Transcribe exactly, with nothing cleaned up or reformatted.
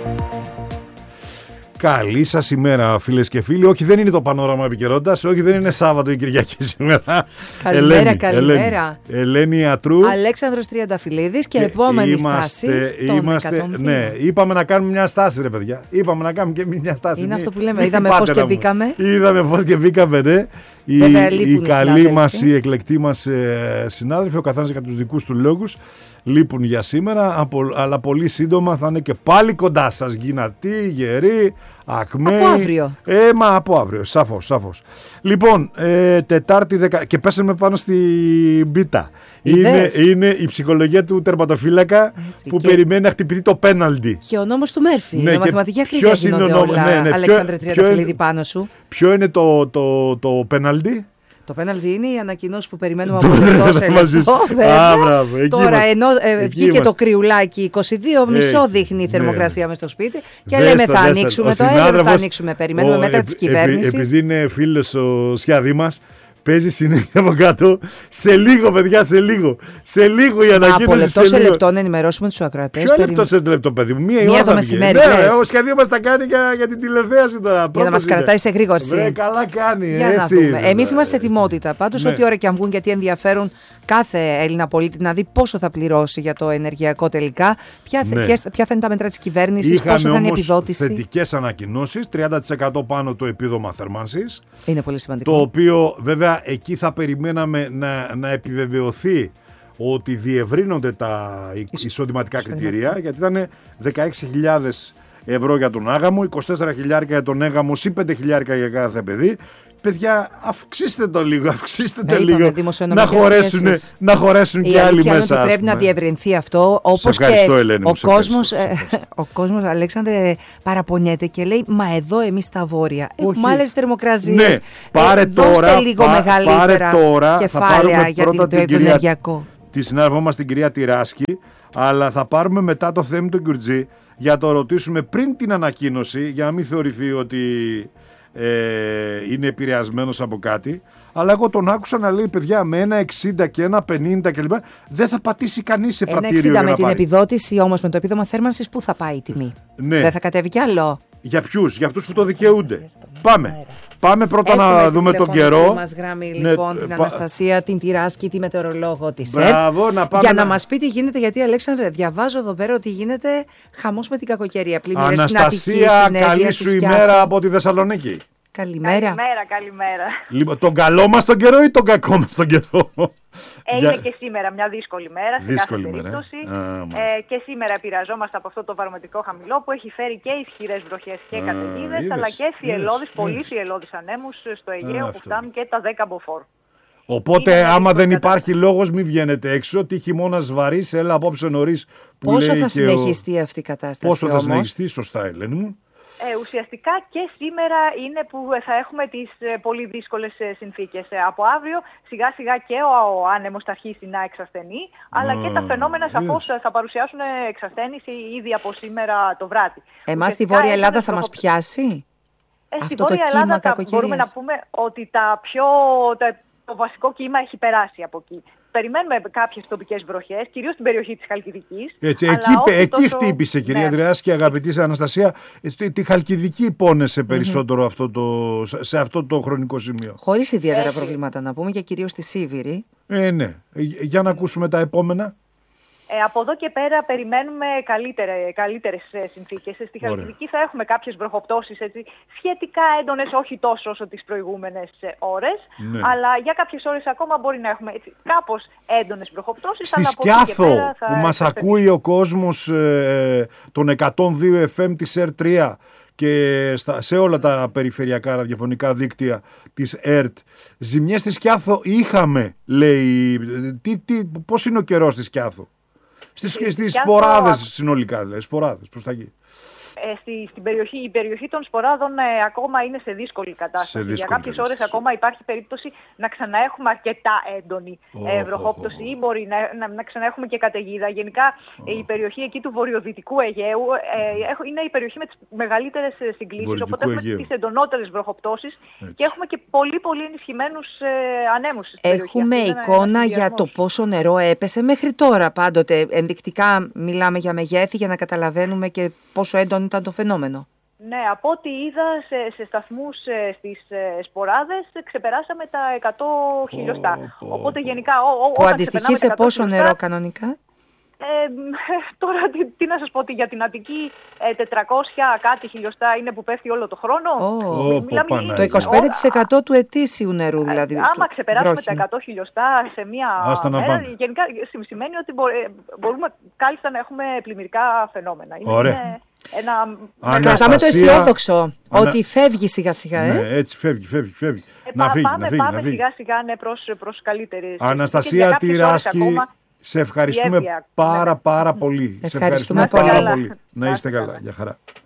Καλή σας ημέρα, φίλες και φίλοι. Όχι, δεν είναι το πανόραμα επικαιρότητας. Όχι, δεν είναι Σάββατο ή Κυριακή σήμερα. Καλημέρα, Ελένη, καλημέρα. Ελένη, Ελένη Ατρού. Αλέξανδρος Τριανταφυλλίδης και, και επόμενη είμαστε, στάση στον είμαστε, εκατόν δύο. Ναι, είπαμε να κάνουμε μια στάση, ρε παιδιά. Είπαμε να κάνουμε και μια στάση. Είναι μη, αυτό που λέμε. μη Είδαμε πώς και μπήκαμε. Είδαμε πώς και μπήκαμε, ναι. Οι, οι καλοί μας, οι εκλεκτοί μας ε, συνάδελφοι, ο καθένας για τους δικούς του λόγους, λείπουν για σήμερα, απο, αλλά πολύ σύντομα θα είναι και πάλι κοντά σας. Γυνατοί, γεροί, ακμαίοι. Από αύριο. Ε, μα από αύριο, σαφώς, σαφώς. Λοιπόν, ε, Τετάρτη δεκα... και πέσαμε πάνω στην πίτα. Είναι, είναι η ψυχολογία του τερματοφύλακα. Έτσι, που και... περιμένει να χτυπηθεί το πέναλτι. Και ο νόμος του Μέρφυ. Ναι, η μαθηματική ακρίβεια γίνονται όλα, ναι, ναι, Αλέξανδρε Τριανταφυλλίδη, πάνω σου. Ποιο είναι το, το, το πέναλτι? Το πέναλτι είναι οι ανακοινώσεις που περιμένουμε από το τελευταίο. Τώρα ενώ ε, βγήκε το κρυουλάκι είκοσι δύο, μισό δείχνει η θερμοκρασία μες στο σπίτι και λέμε θα ανοίξουμε το έλεγχο, θα ανοίξουμε, περιμένουμε μέτρα της κυβέρνησης. Επειδή είναι φίλος ο Σιάδη μας, παίζει συνέχεια από κάτω. Σε λίγο, παιδιά, σε λίγο. Σε λίγο η ανακοίνωση. Από λεπτό σε, σε λεπτό να ενημερώσουμε τους ακροατές. Ποιο περι... λεπτό σε λεπτό, παιδί μου? Μία, Μία το μεσημέρι. Ναι, ο Σχεδίο μας τα κάνει για, για την τηλεθέαση τώρα. Για να μας κρατάει σε γρήγορση. Ναι, καλά κάνει. Για έτσι. Να δούμε. Εμείς είμαστε σε ετοιμότητα. Πάντως, ναι. ό,τι ώρα και αν βγουν, γιατί ενδιαφέρουν κάθε Έλληνα πολίτη να δει πόσο θα πληρώσει για το ενεργειακό τελικά, ποια, ναι. ποια, ποια θα είναι τα μέτρα της κυβέρνησης, πόσο θα είναι η επιδότηση. Είχαμε θετικές ανακοινώσεις, τριάντα τοις εκατό πάνω το επίδομα θέρμανσης. Είναι πολύ σημαντικό. Το οποίο βέβαια εκεί θα περιμέναμε να, να επιβεβαιωθεί ότι διευρύνονται τα εισοδηματικά κριτήρια, γιατί ήταν δεκαέξι χιλιάδες ευρώ για τον άγαμο, είκοσι τέσσερα χιλιάδες για τον έγαμο ή πέντε χιλιάδες για κάθε παιδί. Παιδιά, αυξήστε το λίγο, αυξήστε το λίγο, να χωρέσουν, να χωρέσουν και άλλοι μέσα. Η πρέπει να διευρυνθεί αυτό, όπως και Ελένη, ο, κόσμος, ο κόσμος, Αλέξανδρε, παραπονιέται και λέει, μα εδώ εμείς στα βόρεια έχουμε άλλες θερμοκρασίες, ναι, πάρε ε, τώρα, δώστε λίγο πά, μεγαλύτερα τώρα, κεφάλαια για την, το ενεργειακό. Τη συνάδελφό μας την κυρία Τυράσκη, αλλά θα πάρουμε μετά το θέμα του Γκουρτζή για το ρωτήσουμε πριν την ανακοίνωση, για να μην θεωρηθεί ότι ε, είναι επηρεασμένος από κάτι. Αλλά εγώ τον άκουσα να λέει, παιδιά, με ένα εξήντα και ένα πενήντα κλπ. Δεν θα πατήσει κανείς σε πρατήριο. ένα εξήντα με την επιδότηση όμως, με το επίδομα θέρμανσης, πού θα πάει η τιμή? Ναι. Δεν θα κατέβει κι άλλο? Για ποιους? Για αυτούς που το δικαιούνται. Πάμε. Πάμε πρώτα Έχουμε να δούμε τον καιρό. Μας γράμμει λοιπόν ναι, την πα... Αναστασία, την Τυράσκη, τη μετεωρολόγο της Μπράβο, ΕΡΤ, να πάμε για να... να μας πει τι γίνεται, γιατί Αλέξανδρε, διαβάζω εδώ πέρα ότι γίνεται χαμός με την κακοκαιρία. Πλημμύρες στην Αττική, στην Αίγυπτο. Καλή σου ημέρα από τη Θεσσαλονίκη. Καλημέρα. Καλημέρα, καλημέρα. Λοιπόν, τον καλό μας τον καιρό ή τον κακό μας τον καιρό? Ε, είναι και σήμερα μια δύσκολη μέρα, σε δύσκολη κάθε μέρα. περίπτωση. Α, ε, και σήμερα επηρεαζόμαστε από αυτό το βαρομετρικό χαμηλό που έχει φέρει και ισχυρές βροχές και καταιγίδες, αλλά και θυελλώδεις, πολύ θυελλώδεις ανέμους στο Αιγαίο, α, που φτάνουν και τα δέκα μποφόρ. Οπότε, είναι άμα δεν υπάρχει λόγος, μην βγαίνετε έξω. Τι χειμώνας βαρύς, έλα απόψε νωρίς. Πόσο θα συνεχιστεί ο... αυτή η κατάσταση? Πόσο όμως? θα συνεχιστεί, σωστά, Ελένη μου. Ε, ουσιαστικά και σήμερα είναι που θα έχουμε τις ε, πολύ δύσκολες ε, συνθήκες. Ε, από αύριο σιγά σιγά και ο, ο άνεμος θα αρχίσει να εξασθενεί, αλλά mm, και τα φαινόμενα σαφώς yes. θα παρουσιάσουν εξασθένηση ήδη από σήμερα το βράδυ. Εμάς στη Βόρεια Ελλάδα θα μας πιάσει ε, αυτό στη Βόρεια το κύμα Ελλάδα θα μπορούμε να πούμε ότι τα πιο, τα, το βασικό κύμα έχει περάσει από εκεί. Περιμένουμε κάποιες τοπικές βροχές, κυρίως στην περιοχή της Χαλκιδικής. Έτσι, εκεί εκεί τόσο... χτύπησε, κυρία ναι. Τριάσκη, αγαπητή Αναστασία. Τη Χαλκιδική πόνεσε περισσότερο mm-hmm. αυτό το, σε αυτό το χρονικό σημείο. Χωρίς ιδιαίτερα Έχει. προβλήματα να πούμε, και κυρίως στη Σίβηρη. Ε, ναι. Για να ακούσουμε τα επόμενα. Ε, από εδώ και πέρα περιμένουμε καλύτερε, καλύτερες συνθήκες. Στη Χαλκιδική θα έχουμε κάποιες βροχοπτώσεις έτσι, σχετικά έντονες, όχι τόσο όσο τις προηγούμενες ώρες, ναι. αλλά για κάποιες ώρες ακόμα μπορεί να έχουμε έτσι, κάπως έντονες βροχοπτώσεις. Στη Σκιάθο που μας ακούει ο κόσμος ε, των εκατόν δύο εφ εμ της ΕΡΤ τρία και στα, σε όλα τα περιφερειακά ραδιοφωνικά δίκτυα της ΕΡΤ, ζημιές στη Σκιάθο είχαμε, λέει. Τι, τι, πώς είναι ο καιρός στη Σκιάθο? Στις, στις σποράδες συνολικά, δηλαδή, σποράδες, προς τα εκεί. Ε, στη, στην περιοχή, η περιοχή των σποράδων ε, ακόμα είναι σε δύσκολη κατάσταση. Σε δύσκολη Για κάποιες ώρες ακόμα υπάρχει περίπτωση να ξαναέχουμε αρκετά έντονη oh, ε, βροχόπτωση oh, oh, oh. ή μπορεί να, να, να ξαναέχουμε και καταιγίδα. Γενικά oh. η περιοχή εκεί του βορειοδυτικού Αιγαίου ε, είναι η περιοχή με τις μεγαλύτερες συγκλήσεις, οπότε έχουμε τις εντονότερες βροχοπτώσεις και έχουμε και πολύ πολύ ενισχυμένους ε, ανέμους στην περιοχή. Έχουμε αυτή, εικόνα για το πόσο νερό έπεσε μέχρι τώρα πάντοτε. ενδεικτικά μιλάμε για μεγέθη για να καταλαβαίνουμε και πόσο έντονο ήταν το φαινόμενο. Ναι, από ό,τι είδα σε, σε σταθμούς ε, στις ε, Σποράδες ξεπεράσαμε τα εκατό χιλιοστά. Oh, oh, Οπότε γενικά... Ό, που αντιστοιχεί σε πόσο χιλιοστά, νερό κανονικά? Ε, τώρα τι, τι να σας πω, ότι για την Αττική ε, τετρακόσια κάτι χιλιοστά είναι που πέφτει όλο το χρόνο. Oh, Μιλάμε, oh, το είκοσι πέντε τοις εκατό του ετήσιου νερού δηλαδή. Ε, άμα ξεπεράσουμε βρόχημα. τα εκατό χιλιοστά σε μία μέρα, γενικά σημαίνει ότι μπορούμε κάλλιστα να έχουμε πλημμυρικά φαινόμενα. Είναι, Ωραία. Ένα... Κρατάμε το αισιόδοξο Ανα... ότι φεύγει σιγά σιγά. Ε? Ναι, έτσι φεύγει, φεύγει, φεύγει. Ε, να φύγει, πάμε, να φύγει, πάμε να φύγει. Σιγά σιγά ναι, προς, προς καλύτερες. Αναστασία Τυράσκη, σε ευχαριστούμε πάρα πάρα πολύ. Ευχαριστούμε σε ευχαριστούμε πάρα πολύ. Να είστε καλά. Για χαρά.